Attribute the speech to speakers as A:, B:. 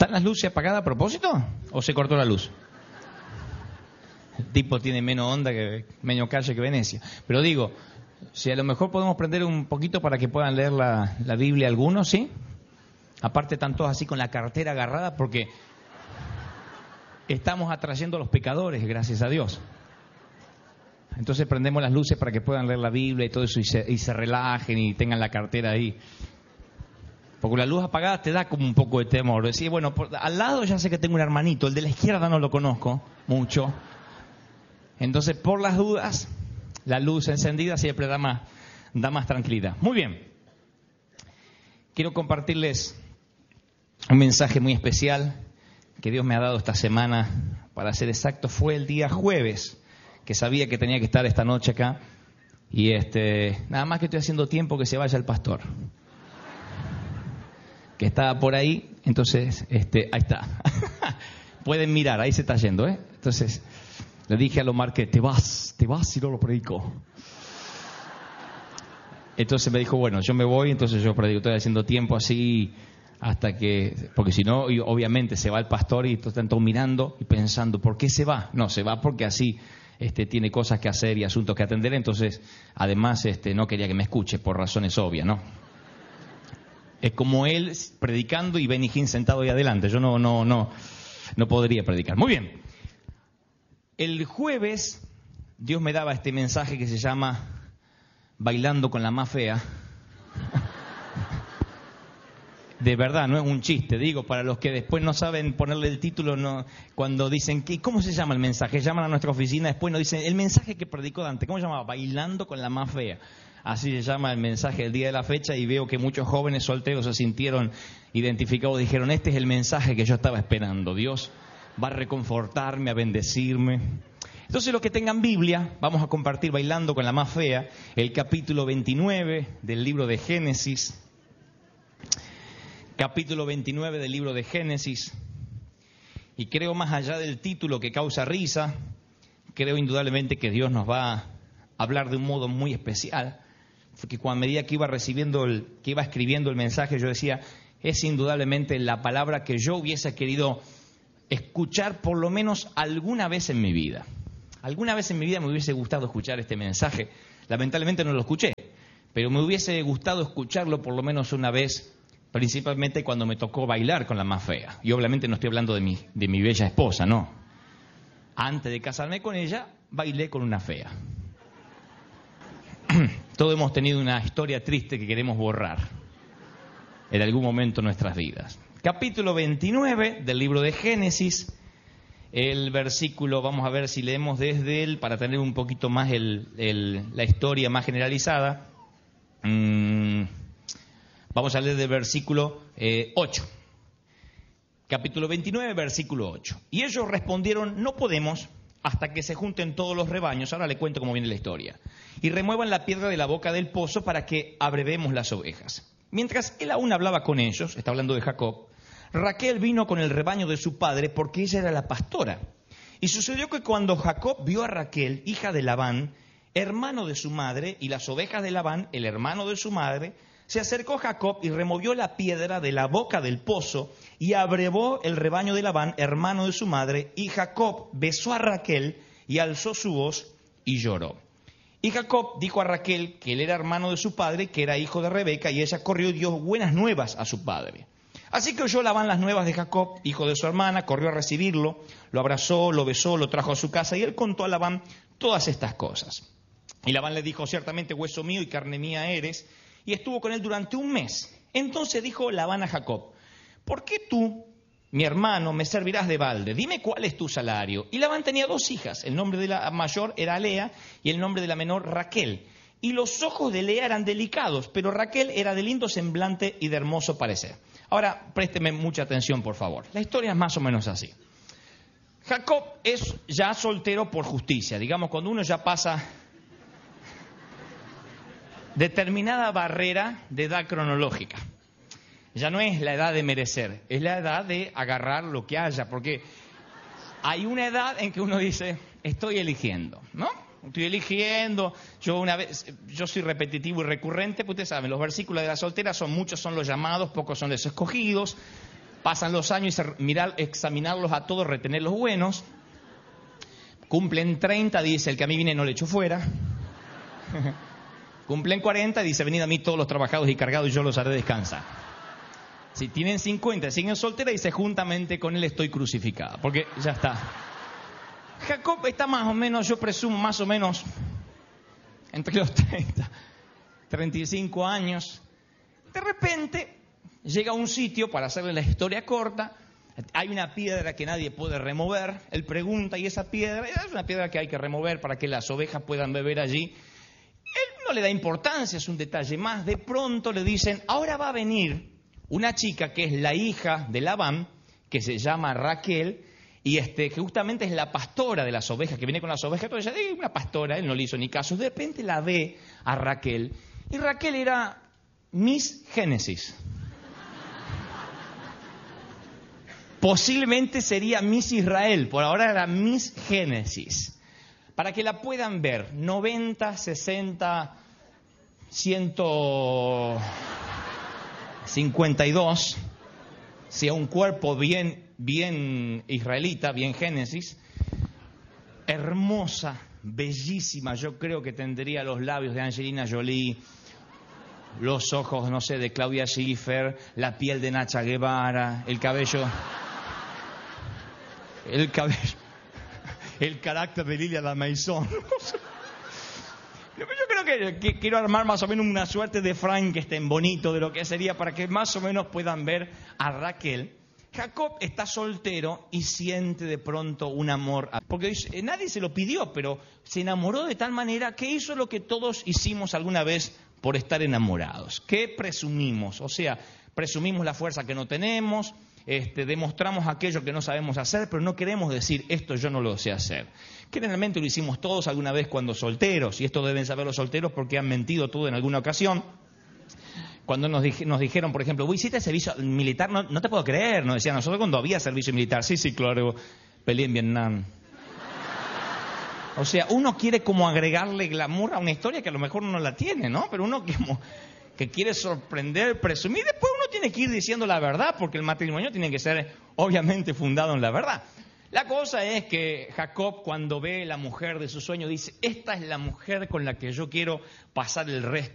A: ¿Están las luces apagadas a propósito? ¿O se cortó la luz? El tipo tiene menos onda menos calle que Venecia. Pero digo, si a lo mejor podemos prender un poquito para que puedan leer la Biblia algunos, ¿sí? Aparte están todos así con la cartera agarrada porque estamos atrayendo a los pecadores, gracias a Dios. Entonces prendemos las luces para que puedan leer la Biblia y todo eso y se relajen y tengan la cartera ahí. Porque la luz apagada te da como un poco de temor. Decir, bueno, al lado ya sé que tengo un hermanito, el de la izquierda no lo conozco mucho. Entonces, por las dudas, la luz encendida siempre da más tranquilidad. Muy bien. Quiero compartirles un mensaje muy especial que Dios me ha dado esta semana. Para ser exacto, fue el día jueves, que sabía que tenía que estar esta noche acá. Y nada más que estoy haciendo tiempo que se vaya el pastor, que estaba por ahí. Entonces, ahí está. Pueden mirar, ahí se está yendo, ¿eh? Entonces, le dije a Lomar que te vas y no lo predico. Entonces me dijo, bueno, yo me voy, entonces yo predico. Estoy haciendo tiempo así hasta que... Porque si no, obviamente se va el pastor y están todos mirando y pensando, ¿por qué se va? No, se va porque así tiene cosas que hacer y asuntos que atender. Entonces, además, no quería que me escuche por razones obvias, ¿no? Es como él predicando y Benny Hinn sentado ahí adelante. Yo no podría predicar. Muy bien. El jueves Dios me daba este mensaje que se llama Bailando con la más fea. De verdad, no es un chiste, digo, para los que después no saben ponerle el título, no, cuando dicen, ¿cómo se llama el mensaje? Llaman a nuestra oficina, después nos dicen, el mensaje que predicó Dante, ¿cómo se llamaba? Bailando con la más fea. Así se llama el mensaje del día de la fecha y veo que muchos jóvenes solteros se sintieron identificados, dijeron, este es el mensaje que yo estaba esperando, Dios va a reconfortarme, a bendecirme. Entonces los que tengan Biblia, vamos a compartir Bailando con la más fea, el capítulo 29 del libro de Génesis. Capítulo 29 del libro de Génesis. Y creo, más allá del título que causa risa, creo indudablemente que Dios nos va a hablar de un modo muy especial. Porque a medida que iba escribiendo el mensaje, yo decía, es indudablemente la palabra que yo hubiese querido escuchar por lo menos alguna vez en mi vida. Alguna vez en mi vida me hubiese gustado escuchar este mensaje. Lamentablemente no lo escuché, pero me hubiese gustado escucharlo por lo menos una vez, principalmente cuando me tocó bailar con la más fea. Y obviamente no estoy hablando de mi bella esposa, no. Antes de casarme con ella, bailé con una fea. Todos hemos tenido una historia triste que queremos borrar en algún momento de nuestras vidas. Capítulo 29 del libro de Génesis, el versículo, vamos a ver si leemos desde él para tener un poquito más la historia más generalizada. Vamos a leer del versículo 8. Capítulo 29, versículo 8. Y ellos respondieron, no podemos hasta que se junten todos los rebaños. Ahora le cuento cómo viene la historia. Y remuevan la piedra de la boca del pozo para que abrevemos las ovejas. Mientras él aún hablaba con ellos, está hablando de Jacob, Raquel vino con el rebaño de su padre porque ella era la pastora. Y sucedió que cuando Jacob vio a Raquel, hija de Labán, hermano de su madre, y las ovejas de Labán, el hermano de su madre, se acercó Jacob y removió la piedra de la boca del pozo y abrevó el rebaño de Labán, hermano de su madre, y Jacob besó a Raquel y alzó su voz y lloró. Y Jacob dijo a Raquel que él era hermano de su padre, que era hijo de Rebeca, y ella corrió y dio buenas nuevas a su padre. Así que oyó Labán las nuevas de Jacob, hijo de su hermana, corrió a recibirlo, lo abrazó, lo besó, lo trajo a su casa, y él contó a Labán todas estas cosas. Y Labán le dijo, ciertamente hueso mío y carne mía eres, y estuvo con él durante un mes. Entonces dijo Labán a Jacob, ¿por qué tú, mi hermano, me servirás de balde? Dime cuál es tu salario. Y Labán tenía 2 hijas, el nombre de la mayor era Lea y el nombre de la menor Raquel. Y los ojos de Lea eran delicados, pero Raquel era de lindo semblante y de hermoso parecer. Ahora, présteme mucha atención, por favor. La historia es más o menos así. Jacob es ya soltero por justicia. Digamos, cuando uno ya pasa determinada barrera de edad cronológica. Ya no es la edad de merecer, es la edad de agarrar lo que haya, porque hay una edad en que uno dice, estoy eligiendo, ¿no? Estoy eligiendo, yo soy repetitivo y recurrente, pues ustedes saben, los versículos de la soltera muchos son los llamados, pocos son los escogidos. Pasan los años y examinarlos a todos, retener los buenos. Cumplen 30, dice, el que a mí viene no le echo fuera. Cumplen 40, dice, venid a mí todos los trabajados y cargados y yo los haré descansar. Si tienen 50, siguen solteras, dice, juntamente con él estoy crucificada. Porque ya está. Jacob está más o menos, yo presumo, más o menos entre los 30, 35 años. De repente llega a un sitio, para hacerle la historia corta, hay una piedra que nadie puede remover. Él pregunta, y esa piedra es una piedra que hay que remover para que las ovejas puedan beber allí. Él no le da importancia, es un detalle más. De pronto le dicen, ahora va a venir una chica que es la hija de Labán, que se llama Raquel, y que justamente es la pastora de las ovejas, que viene con las ovejas. Entonces ella, una pastora, él no le hizo ni caso. De repente la ve a Raquel, y Raquel era Miss Génesis. Posiblemente sería Miss Israel, por ahora era Miss Génesis. Para que la puedan ver, 90, 60, 152, sea un cuerpo bien israelita, bien Génesis, hermosa, bellísima. Yo creo que tendría los labios de Angelina Jolie, los ojos, no sé, de Claudia Schiffer, la piel de Nacha Guevara, el cabello, el carácter de Lilia Lamaison. Yo creo que quiero armar más o menos una suerte de Frankenstein bonito de lo que sería para que más o menos puedan ver a Raquel. Jacob está soltero y siente de pronto un amor, porque nadie se lo pidió, pero se enamoró de tal manera que hizo lo que todos hicimos alguna vez por estar enamorados. ¿Qué presumimos? O sea, presumimos la fuerza que no tenemos, demostramos aquello que no sabemos hacer, pero no queremos decir, esto yo no lo sé hacer. Generalmente lo hicimos todos alguna vez cuando solteros, y esto deben saber los solteros porque han mentido todo en alguna ocasión. Cuando nos dijeron, por ejemplo, ¿hiciste servicio militar? No te puedo creer, nos decían nosotros cuando había servicio militar. Sí, claro, peleé en Vietnam. O sea, uno quiere como agregarle glamour a una historia que a lo mejor no la tiene, ¿no? Pero uno que quiere sorprender, presumir, después uno tiene que ir diciendo la verdad, porque el matrimonio tiene que ser obviamente fundado en la verdad. La cosa es que Jacob, cuando ve la mujer de su sueño, dice, esta es la mujer con la que yo quiero pasar el resto